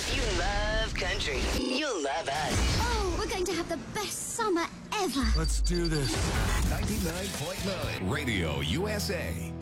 If you love country, you'll love us. Oh, we're going to have the best summer ever. Let's do this. 99.9 Radio USA.